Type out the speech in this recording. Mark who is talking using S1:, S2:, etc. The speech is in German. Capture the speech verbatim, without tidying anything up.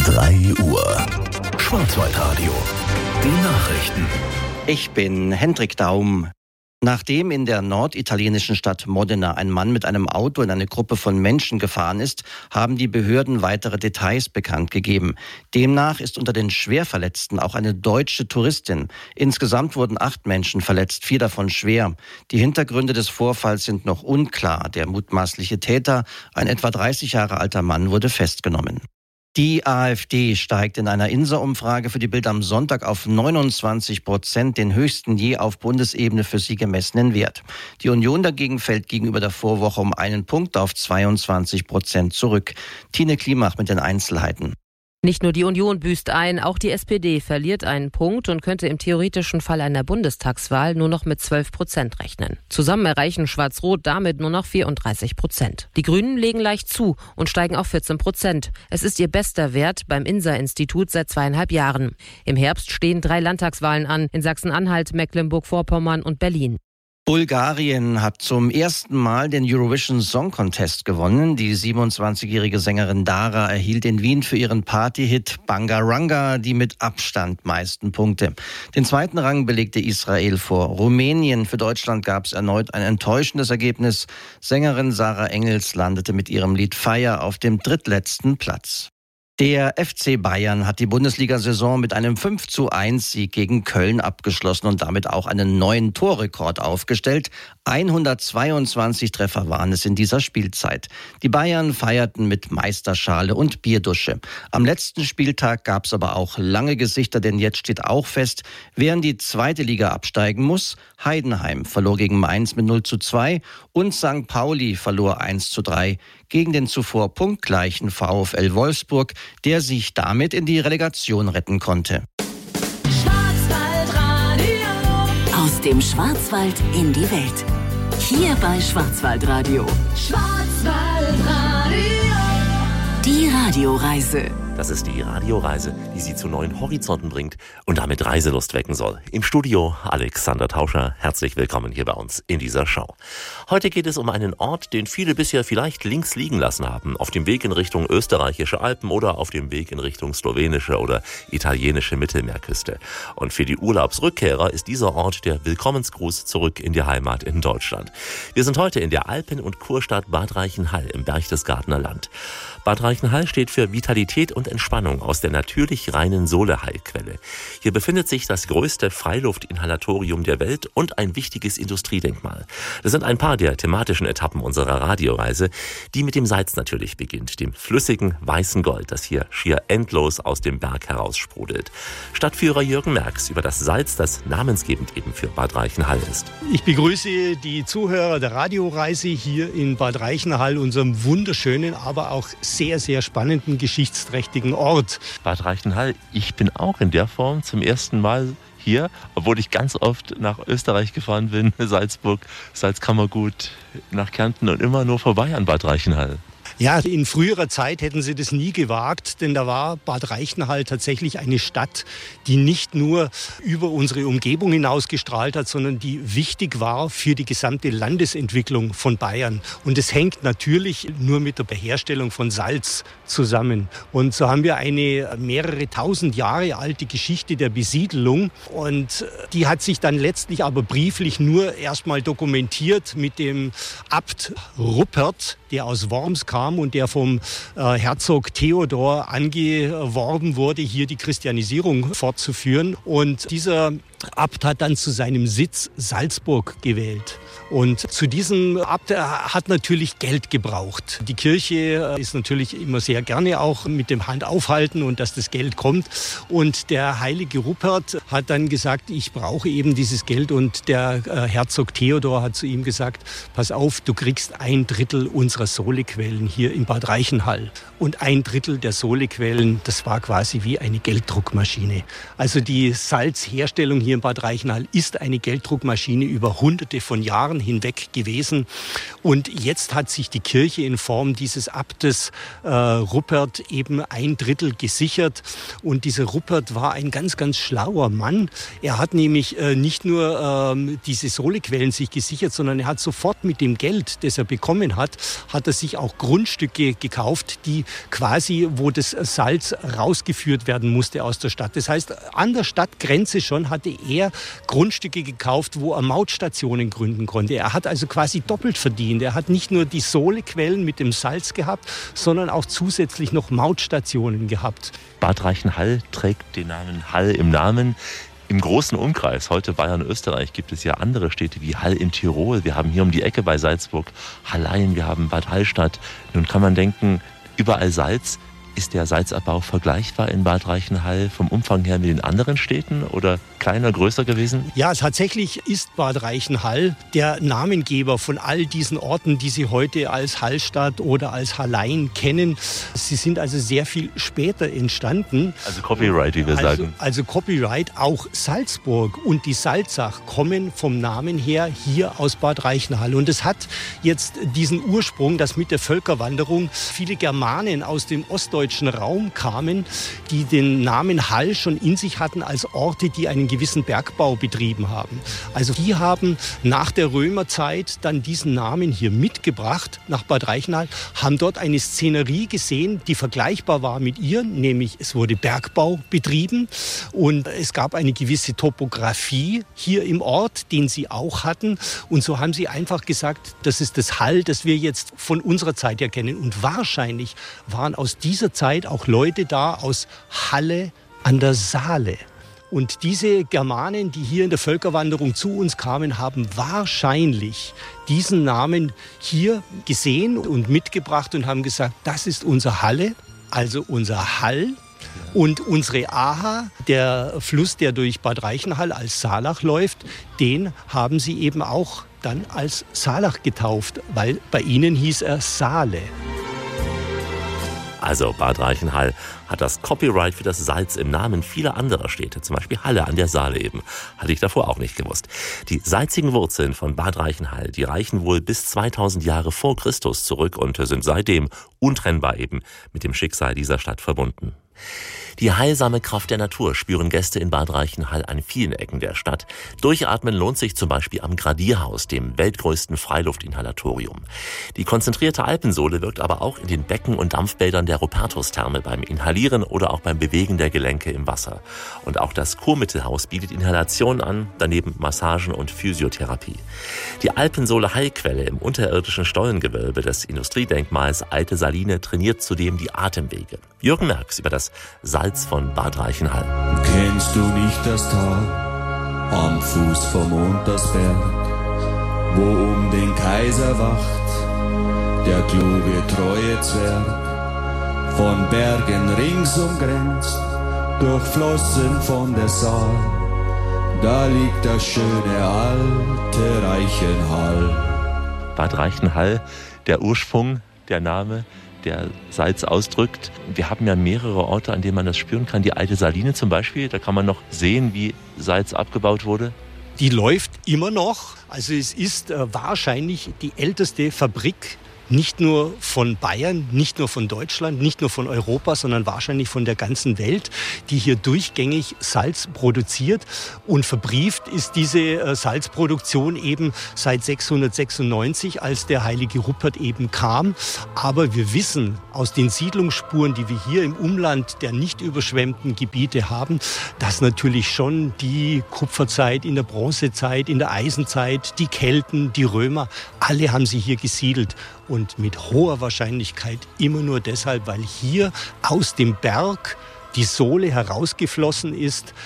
S1: drei Uhr. Schwarzwaldradio. Die Nachrichten.
S2: Ich bin Hendrik Daum. Nachdem in der norditalienischen Stadt Modena ein Mann mit einem Auto in eine Gruppe von Menschen gefahren ist, haben die Behörden weitere Details bekannt gegeben. Demnach ist unter den Schwerverletzten auch eine deutsche Touristin. Insgesamt wurden acht Menschen verletzt, vier davon schwer. Die Hintergründe des Vorfalls sind noch unklar. Der mutmaßliche Täter, ein etwa dreißig Jahre alter Mann, wurde festgenommen. Die AfD steigt in einer INSA-Umfrage für die Bild am Sonntag auf neunundzwanzig Prozent, den höchsten je auf Bundesebene für sie gemessenen Wert. Die Union dagegen fällt gegenüber der Vorwoche um einen Punkt auf zweiundzwanzig Prozent zurück. Tine Klimach mit den Einzelheiten.
S3: Nicht nur die Union büßt ein, auch die S P D verliert einen Punkt und könnte im theoretischen Fall einer Bundestagswahl nur noch mit zwölf Prozent rechnen. Zusammen erreichen Schwarz-Rot damit nur noch vierunddreißig Prozent. Die Grünen legen leicht zu und steigen auf vierzehn Prozent. Es ist ihr bester Wert beim INSA-Institut seit zweieinhalb Jahren. Im Herbst stehen drei Landtagswahlen an, in Sachsen-Anhalt, Mecklenburg-Vorpommern und Berlin.
S2: Bulgarien hat zum ersten Mal den Eurovision Song Contest gewonnen. Die siebenundzwanzigjährige Sängerin Dara erhielt in Wien für ihren Partyhit Bangaranga die mit Abstand meisten Punkte. Den zweiten Rang belegte Israel vor Rumänien. Für Deutschland gab es erneut ein enttäuschendes Ergebnis. Sängerin Sarah Engels landete mit ihrem Lied Fire auf dem drittletzten Platz. Der F C Bayern hat die Bundesliga-Saison mit einem fünf zu eins Sieg gegen Köln abgeschlossen und damit auch einen neuen Torrekord aufgestellt. hundertzweiundzwanzig Treffer waren es in dieser Spielzeit. Die Bayern feierten mit Meisterschale und Bierdusche. Am letzten Spieltag gab es aber auch lange Gesichter, denn jetzt steht auch fest, wer in die zweite Liga absteigen muss. Heidenheim verlor gegen Mainz mit null zu zwei und Sankt Pauli verlor eins zu drei gegen den zuvor punktgleichen VfL Wolfsburg, der sich damit in die Relegation retten konnte.
S4: Schwarzwaldradio. Aus dem Schwarzwald in die Welt. Hier bei Schwarzwaldradio. Schwarzwaldradio. Die Radioreise.
S5: Das ist die Radioreise, die Sie zu neuen Horizonten bringt und damit Reiselust wecken soll. Im Studio Alexander Tauscher. Herzlich willkommen hier bei uns in dieser Show. Heute geht es um einen Ort, den viele bisher vielleicht links liegen lassen haben. Auf dem Weg in Richtung österreichische Alpen oder auf dem Weg in Richtung slowenische oder italienische Mittelmeerküste. Und für die Urlaubsrückkehrer ist dieser Ort der Willkommensgruß zurück in die Heimat in Deutschland. Wir sind heute in der Alpen- und Kurstadt Bad Reichenhall im Berchtesgadener Land. Bad Reichenhall steht für Vitalität und Entspannung aus der natürlich reinen Soleheilquelle. Hier befindet sich das größte Freiluftinhalatorium der Welt und ein wichtiges Industriedenkmal. Das sind ein paar der thematischen Etappen unserer Radioreise, die mit dem Salz natürlich beginnt, dem flüssigen weißen Gold, das hier schier endlos aus dem Berg heraussprudelt. Stadtführer Jürgen Merx über das Salz, das namensgebend eben für Bad Reichenhall ist.
S6: Ich begrüße die Zuhörer der Radioreise hier in Bad Reichenhall, unserem wunderschönen, aber auch sehr, sehr spannenden, geschichtsträchtigen Ort.
S5: Bad Reichenhall, ich bin auch in der Form zum ersten Mal hier, obwohl ich ganz oft nach Österreich gefahren bin, Salzburg, Salzkammergut, nach Kärnten und immer nur vorbei an Bad Reichenhall.
S6: Ja, in früherer Zeit hätten sie das nie gewagt, denn da war Bad Reichenhall tatsächlich eine Stadt, die nicht nur über unsere Umgebung hinaus gestrahlt hat, sondern die wichtig war für die gesamte Landesentwicklung von Bayern. Und es hängt natürlich nur mit der Beherstellung von Salz zusammen. Und so haben wir eine mehrere tausend Jahre alte Geschichte der Besiedelung. Und die hat sich dann letztlich aber brieflich nur erstmal dokumentiert mit dem Abt Ruppert, der aus Worms kam und der vom äh, Herzog Theodor angeworben wurde, hier die Christianisierung fortzuführen. Und dieser Abt hat dann zu seinem Sitz Salzburg gewählt. Und zu diesem Abt hat natürlich Geld gebraucht. Die Kirche ist natürlich immer sehr gerne auch mit dem Hand aufhalten und dass das Geld kommt. Und der heilige Ruppert hat dann gesagt, ich brauche eben dieses Geld. Und der Herzog Theodor hat zu ihm gesagt, pass auf, du kriegst ein Drittel unserer Solequellen hier in Bad Reichenhall. Und ein Drittel der Solequellen, das war quasi wie eine Gelddruckmaschine. Also die Salzherstellung hier in Bad Reichenhall ist eine Gelddruckmaschine über hunderte von Jahren hinweg gewesen. Und jetzt hat sich die Kirche in Form dieses Abtes äh, Ruppert eben ein Drittel gesichert. Und dieser Ruppert war ein ganz, ganz schlauer Mann. Er hat nämlich äh, nicht nur ähm, diese Solequellen sich gesichert, sondern er hat sofort mit dem Geld, das er bekommen hat, hat er sich auch Grund Grundstücke gekauft, die quasi, wo das Salz rausgeführt werden musste aus der Stadt. Das heißt, an der Stadtgrenze schon hatte er Grundstücke gekauft, wo er Mautstationen gründen konnte. Er hat also quasi doppelt verdient. Er hat nicht nur die Sohlequellen mit dem Salz gehabt, sondern auch zusätzlich noch Mautstationen gehabt.
S5: Bad Reichenhall trägt den Namen Hall im Namen. Im großen Umkreis, heute Bayern, Österreich, gibt es ja andere Städte wie Hall in Tirol. Wir haben hier um die Ecke bei Salzburg Hallein, wir haben Bad Hallstatt. Nun kann man denken, überall Salz. Ist der Salzabbau vergleichbar in Bad Reichenhall vom Umfang her mit den anderen Städten oder kleiner, größer gewesen?
S6: Ja, tatsächlich ist Bad Reichenhall der Namengeber von all diesen Orten, die Sie heute als Hallstatt oder als Hallein kennen. Sie sind also sehr viel später entstanden.
S5: Also Copyright, wie wir
S6: also,
S5: sagen.
S6: Also Copyright, auch Salzburg und die Salzach kommen vom Namen her hier aus Bad Reichenhall. Und es hat jetzt diesen Ursprung, dass mit der Völkerwanderung viele Germanen aus dem Ostdeutschen Raum kamen, die den Namen Hall schon in sich hatten als Orte, die einen gewissen Bergbau betrieben haben. Also die haben nach der Römerzeit dann diesen Namen hier mitgebracht nach Bad Reichenhall, haben dort eine Szenerie gesehen, die vergleichbar war mit ihr, nämlich es wurde Bergbau betrieben und es gab eine gewisse Topografie hier im Ort, den sie auch hatten, und so haben sie einfach gesagt, das ist das Hall, das wir jetzt von unserer Zeit her kennen, und wahrscheinlich waren aus dieser Zeit auch Leute da aus Halle an der Saale. Und diese Germanen, die hier in der Völkerwanderung zu uns kamen, haben wahrscheinlich diesen Namen hier gesehen und mitgebracht und haben gesagt, das ist unser Halle, also unser Hall. Und unsere Aha, der Fluss, der durch Bad Reichenhall als Saalach läuft, den haben sie eben auch dann als Saalach getauft, weil bei ihnen hieß er Saale.
S5: Also Bad Reichenhall hat das Copyright für das Salz im Namen vieler anderer Städte, zum Beispiel Halle an der Saale eben. Hatte ich davor auch nicht gewusst. Die salzigen Wurzeln von Bad Reichenhall, die reichen wohl bis zweitausend Jahre vor Christus zurück und sind seitdem untrennbar eben mit dem Schicksal dieser Stadt verbunden. Die heilsame Kraft der Natur spüren Gäste in Bad Reichenhall an vielen Ecken der Stadt. Durchatmen lohnt sich zum Beispiel am Gradierhaus, dem weltgrößten Freiluftinhalatorium. Die konzentrierte Alpensohle wirkt aber auch in den Becken und Dampfbädern der Rupertus-Therme beim Inhalieren oder auch beim Bewegen der Gelenke im Wasser. Und auch das Kurmittelhaus bietet Inhalation an, daneben Massagen und Physiotherapie. Die Alpensohle Heilquelle im unterirdischen Stollengewölbe des Industriedenkmals Alte Saline trainiert zudem die Atemwege. Jürgen Merx über das Salz von Bad Reichenhall.
S7: Kennst du nicht das Tal am Fuß vom Untersberg, wo um den Kaiser wacht der kluge treue Zwerg, von Bergen rings umgrenzt, durchflossen von der Saar, da liegt das schöne alte Reichenhall.
S5: Bad Reichenhall, der Ursprung, der Name, der Salz ausdrückt. Wir haben ja mehrere Orte, an denen man das spüren kann. Die Alte Saline zum Beispiel, da kann man noch sehen, wie Salz abgebaut wurde.
S6: Die läuft immer noch. Also es ist äh, wahrscheinlich die älteste Fabrik, nicht nur von Bayern, nicht nur von Deutschland, nicht nur von Europa, sondern wahrscheinlich von der ganzen Welt, die hier durchgängig Salz produziert. Und verbrieft ist diese äh, Salzproduktion eben seit sechshundertsechsundneunzig, als der heilige Rupert eben kam. Aber wir wissen aus den Siedlungsspuren, die wir hier im Umland der nicht überschwemmten Gebiete haben, dass natürlich schon die Kupferzeit, in der Bronzezeit, in der Eisenzeit, die Kelten, die Römer, alle haben sie hier gesiedelt. Und mit hoher Wahrscheinlichkeit immer nur deshalb, weil hier aus dem Berg die Sohle herausgeflossen ist,